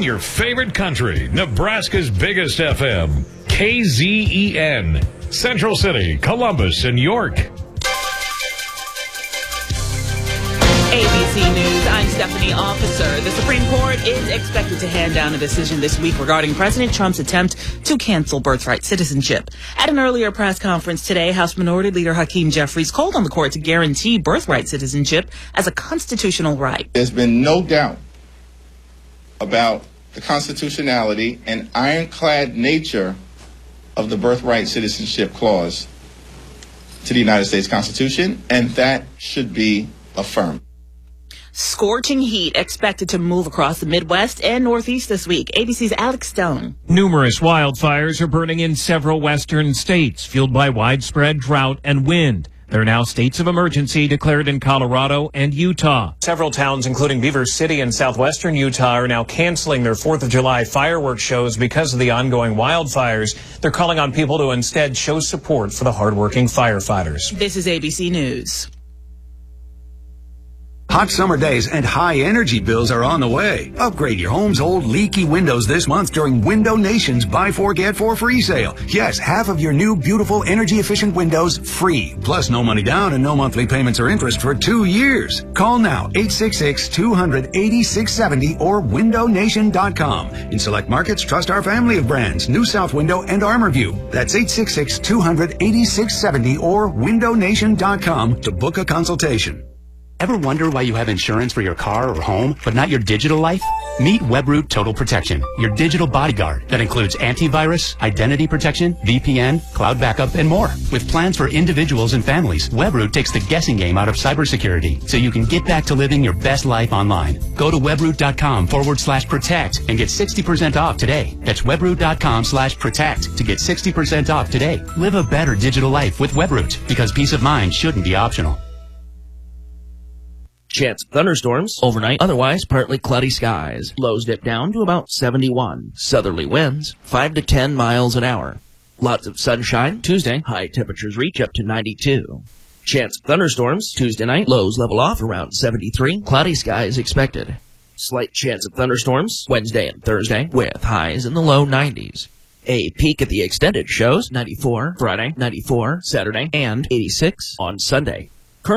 Playing your favorite country, Nebraska's biggest FM, KZEN. Central City, Columbus, and York. ABC News, I'm Stephanie Officer. The Supreme Court is expected to hand down a decision this week regarding President Trump's attempt to cancel birthright citizenship. At an earlier press conference today, House Minority Leader Hakeem Jeffries called on the court to guarantee birthright citizenship as a constitutional right. There's been no doubt about the constitutionality and ironclad nature of the birthright citizenship clause to the United States Constitution, and that should be affirmed. Scorching heat expected to move across the Midwest and Northeast this week. ABC's Alex Stone. Numerous wildfires are burning in several western states, fueled by widespread drought and wind. There are now states of emergency declared in Colorado and Utah. Several towns, including Beaver City and southwestern Utah, are now canceling their 4th of July fireworks shows because of the ongoing wildfires. They're calling on people to instead show support for the hardworking firefighters. This is ABC News. Hot summer days and high energy bills are on the way. Upgrade your home's old leaky windows this month during Window Nation's Buy 4 Get 4 free sale. Yes, half of your new beautiful energy efficient windows free. Plus no money down and no monthly payments or interest for 2 years. Call now 866-200-8670 or windownation.com. In select markets, trust our family of brands, New South Window and ArmorView. That's 866-200-8670 or windownation.com to book a consultation. Ever wonder why you have insurance for your car or home, but not your digital life? Meet Webroot Total Protection, your digital bodyguard that includes antivirus, identity protection, VPN, cloud backup, and more. With plans for individuals and families, Webroot takes the guessing game out of cybersecurity so you can get back to living your best life online. Go to webroot.com/protect and get 60% off today. That's webroot.com/protect to get 60% off today. Live a better digital life with Webroot, because peace of mind shouldn't be optional. Chance of thunderstorms overnight, otherwise partly cloudy skies. Lows dip down to about 71. Southerly winds 5 to 10 miles an hour. Lots of sunshine Tuesday. High temperatures reach up to 92. Chance of thunderstorms Tuesday night. Lows level off around 73. Cloudy skies expected. Slight chance of thunderstorms Wednesday and Thursday with highs in the low 90s. A peek at the extended shows 94 Friday, 94 Saturday, and 86 on Sunday.